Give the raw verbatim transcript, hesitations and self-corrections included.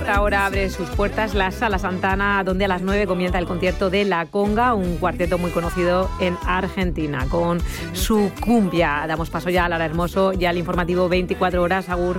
esta hora abre sus puertas la Sala Santana, donde a las nueve comienza el concierto de La Conga, un cuarteto muy conocido en Argentina, con su cumbia. Damos paso ya a Lara Hermoso y al informativo veinticuatro horas. Agur.